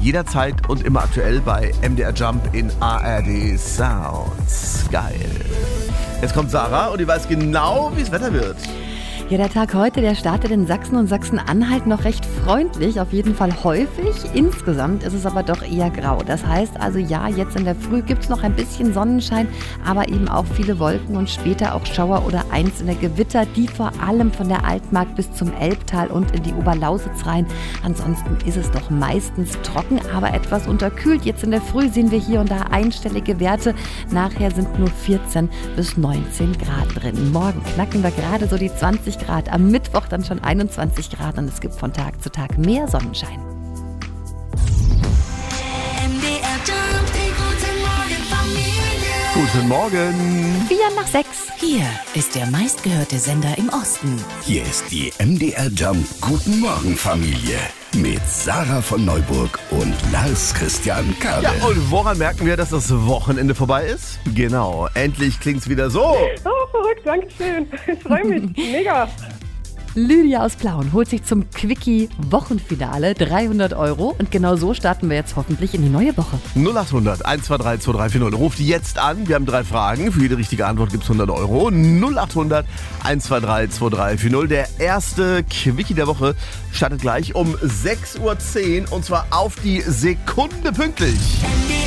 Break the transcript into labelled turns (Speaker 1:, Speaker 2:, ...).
Speaker 1: jederzeit und immer aktuell bei MDR Jump in ARD Sounds. Geil. Jetzt kommt Sarah und die weiß genau, wie es Wetter wird.
Speaker 2: Ja, der Tag heute, der startet in Sachsen und Sachsen-Anhalt noch recht freundlich, auf jeden Fall häufig. Insgesamt ist es aber doch eher grau. Das heißt also, ja, jetzt in der Früh gibt es noch ein bisschen Sonnenschein, aber eben auch viele Wolken und später auch Schauer oder einzelne Gewitter, die vor allem von der Altmark bis zum Elbtal und in die Oberlausitz rein. Ansonsten ist es doch meistens trocken, aber etwas unterkühlt. Jetzt in der Früh sehen wir hier und da einstellige Werte. Nachher sind nur 14 bis 19 Grad drin. Morgen knacken wir gerade so die 20 Grad, am Mittwoch dann schon 21 Grad und es gibt von Tag zu Tag mehr Sonnenschein.
Speaker 1: Guten Morgen.
Speaker 2: 5:04.
Speaker 3: Hier ist der meistgehörte Sender im Osten.
Speaker 4: Hier ist die MDR Jump Guten Morgen Familie mit Sarah von Neuburg und Lars Christian Kade.
Speaker 1: Ja, und woran merken wir, dass das Wochenende vorbei ist? Genau, endlich klingt's wieder so.
Speaker 5: Oh, verrückt, danke schön. Ich freue mich, mega.
Speaker 2: Lydia aus Plauen holt sich zum Quickie-Wochenfinale 300 € und genau so starten wir jetzt hoffentlich in die neue Woche.
Speaker 1: 0800 123 2340. Ruft jetzt an. Wir haben 3 Fragen. Für jede richtige Antwort gibt's 100 €. 0800 123 2340. Der erste Quickie der Woche startet gleich um 6:10 Uhr und zwar auf die Sekunde pünktlich.